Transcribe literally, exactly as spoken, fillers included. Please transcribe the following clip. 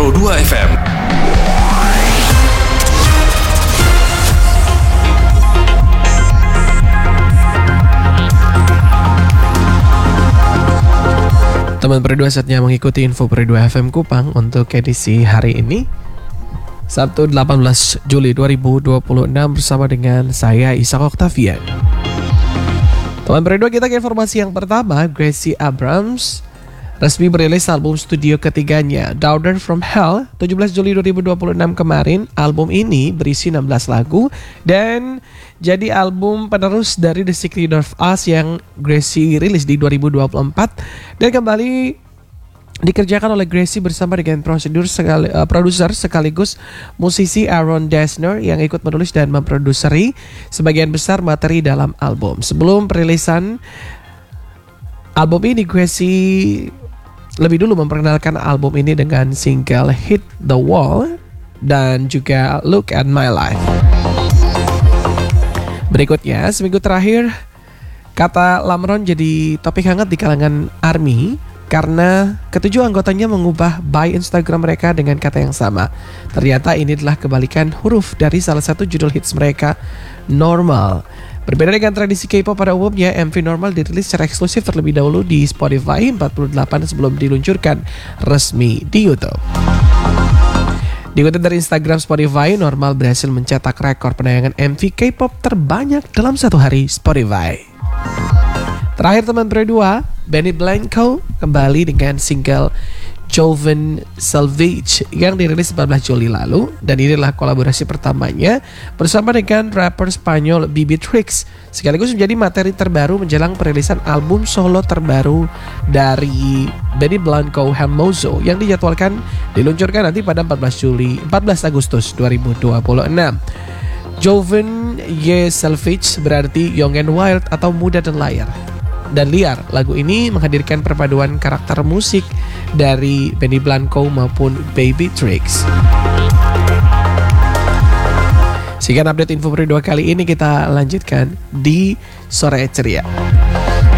Pro dua F M. Teman Pro dua, saatnya mengikuti info Pro dua F M Kupang untuk edisi hari ini, Sabtu delapan belas Juli dua ribu dua puluh enam, bersama dengan saya Ishak Octavian. Teman Pro dua, kita ke informasi yang pertama. Gracie Abrams resmi merilis album studio ketiganya, Daughter from Hell, tujuh belas Juli dua ribu dua puluh enam kemarin. Album ini berisi enam belas lagu dan jadi album penerus dari The Secret of Us yang Gracie rilis di dua ribu dua puluh empat dan kembali dikerjakan oleh Gracie bersama dengan prosedur sekali, uh, produser sekaligus musisi Aaron Dessner yang ikut menulis dan memproduseri sebagian besar materi dalam album. Sebelum perilisan album ini, Gracie lebih dulu memperkenalkan album ini dengan single Hit the Wall dan juga Look at My Life. Berikutnya, seminggu terakhir kata Lamron jadi topik hangat di kalangan ARMY karena ketujuh anggotanya mengubah bio Instagram mereka dengan kata yang sama. Ternyata ini adalah kebalikan huruf dari salah satu judul hits mereka, Normal. Berbeda dengan tradisi K-pop pada umumnya, M V Normal dirilis secara eksklusif terlebih dahulu di Spotify empat puluh delapan sebelum diluncurkan resmi di YouTube. Dikutip dari Instagram Spotify, Normal berhasil mencetak rekor penayangan M V K-pop terbanyak dalam satu hari Spotify. Terakhir teman Pro dua, Benny Blanco kembali dengan single Joven Salvage yang dirilis empat belas Juli lalu, dan ini adalah kolaborasi pertamanya bersama dengan rapper Spanyol B B Trix, sekaligus menjadi materi terbaru menjelang perilisan album solo terbaru dari Benny Blanco, Hermoso, yang dijadwalkan diluncurkan nanti pada empat belas Agustus dua ribu dua puluh enam. Joven Ye Salvage berarti young and wild atau muda dan liar. Dan liar, lagu ini menghadirkan perpaduan karakter musik dari Benny Blanco maupun Baby Trix. Sekian update info Pro dua kali ini, kita lanjutkan di Sore Ceria.